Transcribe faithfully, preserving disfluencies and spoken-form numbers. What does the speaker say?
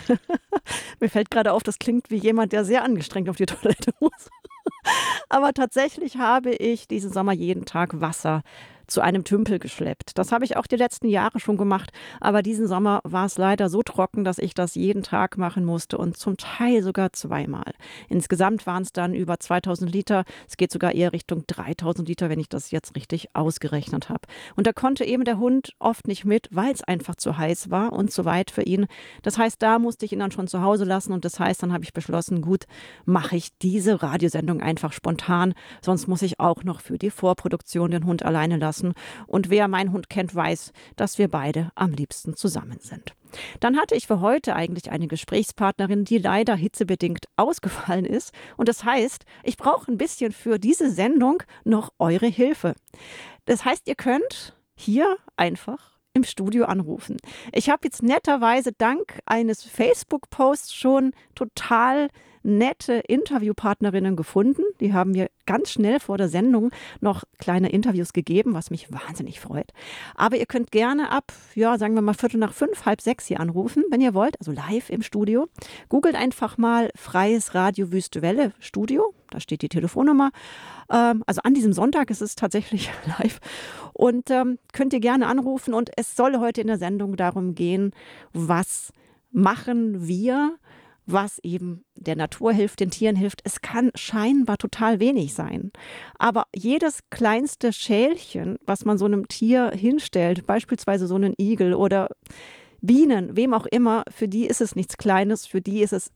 Mir fällt gerade auf, das klingt wie jemand, der sehr angestrengt auf die Toilette muss. Aber tatsächlich habe ich diesen Sommer jeden Tag Wasser zu einem Tümpel geschleppt. Das habe ich auch die letzten Jahre schon gemacht, aber diesen Sommer war es leider so trocken, dass ich das jeden Tag machen musste und zum Teil sogar zweimal. Insgesamt waren es dann über zweitausend Liter. Es geht sogar eher Richtung dreitausend Liter, wenn ich das jetzt richtig ausgerechnet habe. Und da konnte eben der Hund oft nicht mit, weil es einfach zu heiß war und zu weit für ihn. Das heißt, da musste ich ihn dann schon zu Hause lassen und das heißt, dann habe ich beschlossen, gut, mache ich diese Radiosendung einfach spontan, sonst muss ich auch noch für die Vorproduktion den Hund alleine lassen. Und wer meinen Hund kennt, weiß, dass wir beide am liebsten zusammen sind. Dann hatte ich für heute eigentlich eine Gesprächspartnerin, die leider hitzebedingt ausgefallen ist. Und das heißt, ich brauche ein bisschen für diese Sendung noch eure Hilfe. Das heißt, ihr könnt hier einfach im Studio anrufen. Ich habe jetzt netterweise dank eines Facebook-Posts schon total nette Interviewpartnerinnen gefunden. Die haben mir ganz schnell vor der Sendung noch kleine Interviews gegeben, was mich wahnsinnig freut. Aber ihr könnt gerne ab, ja, sagen wir mal Viertel nach fünf, halb sechs hier anrufen, wenn ihr wollt, also live im Studio. Googelt einfach mal Freies Radio Wüste Welle Studio, da steht die Telefonnummer. Ähm, also an diesem Sonntag ist es tatsächlich live. Und ähm, könnt ihr gerne anrufen und es soll heute in der Sendung darum gehen, was machen wir, was eben der Natur hilft, den Tieren hilft. Es kann scheinbar total wenig sein. Aber jedes kleinste Schälchen, was man so einem Tier hinstellt, beispielsweise so einen Igel oder Bienen, wem auch immer, für die ist es nichts Kleines, für die ist es